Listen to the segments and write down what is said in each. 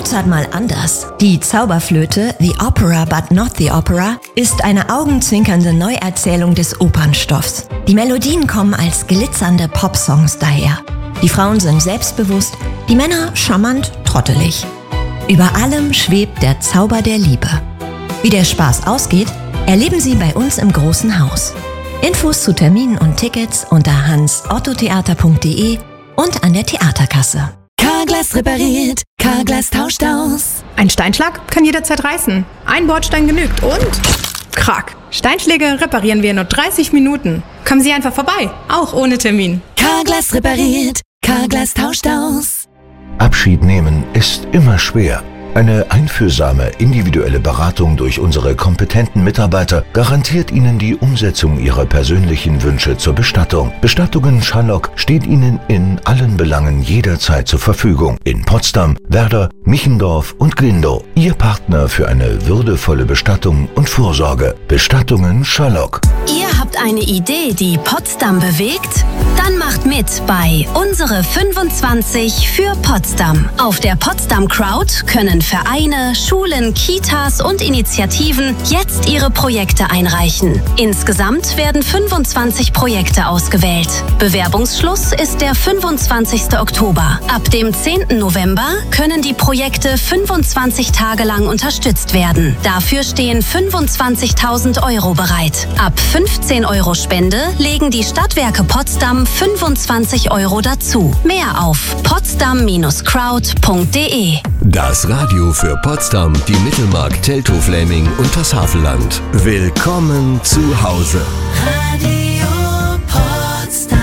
Mozart mal anders. Die Zauberflöte, The Opera but not the Opera, ist eine augenzwinkernde Neuerzählung des Opernstoffs. Die Melodien kommen als glitzernde Popsongs daher. Die Frauen sind selbstbewusst, die Männer charmant, trottelig. Über allem schwebt der Zauber der Liebe. Wie der Spaß ausgeht, erleben Sie bei uns im Großen Haus. Infos zu Terminen und Tickets unter hansottotheater.de und an der Theaterkasse. Carglass repariert, Carglass tauscht aus. Ein Steinschlag kann jederzeit reißen. Ein Bordstein genügt und... Krack. Steinschläge reparieren wir in nur 30 Minuten. Kommen Sie einfach vorbei, auch ohne Termin. Carglass repariert, Carglass tauscht aus. Abschied nehmen ist immer schwer. Eine einfühlsame, individuelle Beratung durch unsere kompetenten Mitarbeiter garantiert Ihnen die Umsetzung Ihrer persönlichen Wünsche zur Bestattung. Bestattungen Schallock steht Ihnen in allen Belangen jederzeit zur Verfügung. In Potsdam, Werder, Michendorf und Glindow. Ihr Partner für eine würdevolle Bestattung und Vorsorge. Bestattungen Schallock. Ihr habt eine Idee, die Potsdam bewegt? Dann macht mit bei Unsere 25 für Potsdam. Auf der Potsdam Crowd können Vereine, Schulen, Kitas und Initiativen jetzt ihre Projekte einreichen. Insgesamt werden 25 Projekte ausgewählt. Bewerbungsschluss ist der 25. Oktober. Ab dem 10. November können die Projekte 25 Tage lang unterstützt werden. Dafür stehen 25.000 Euro bereit. Ab 15 Euro Spende legen die Stadtwerke Potsdam 25 Euro dazu. Mehr auf potsdam-crowd.de. Das Radio für Potsdam, die Mittelmark, Teltow-Fläming und das Havelland. Willkommen zu Hause. Radio Potsdam.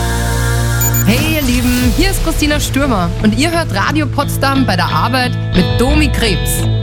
Hey ihr Lieben, hier ist Christina Stürmer und ihr hört Radio Potsdam bei der Arbeit mit Domi Krebs.